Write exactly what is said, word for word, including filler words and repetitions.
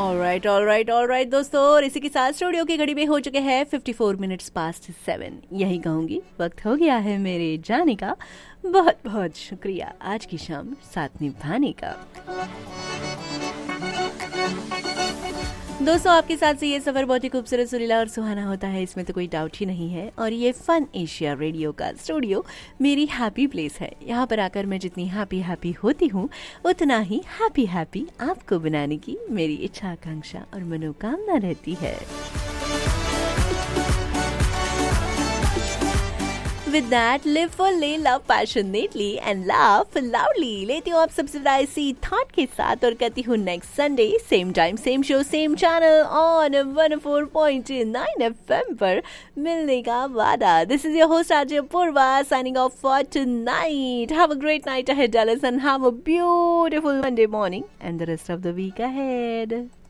Alright alright alright दोस्तों, और इसी के साथ स्टूडियो की घड़ी में हो चुके हैं fifty four minutes past seven. यही कहूँगी, वक्त हो गया है मेरे जाने का। बहुत बहुत शुक्रिया आज की शाम साथ निभाने का। दोस्तों, आपके साथ से ये सफ़र बहुत ही खूबसूरत, सुरीला और सुहाना होता है, इसमें तो कोई डाउट ही नहीं है। और ये फन एशिया रेडियो का स्टूडियो मेरी हैप्पी प्लेस है। यहाँ पर आकर मैं जितनी हैप्पी हैप्पी होती हूँ, उतना ही हैप्पी हैप्पी आपको बनाने की मेरी इच्छा, आकांक्षा और मनोकामना रहती है। With that, live fully, love passionately and laugh loudly। लेती हूँ आप सबसे विदा इसी थॉट के साथ और कहती हूँ next Sunday same time same show same channel on one four point nine F M पर मिलने का वादा। This is your host RJ Purva signing off for tonight. Have a great night ahead Dallas and have a beautiful Monday morning and the rest of the week ahead।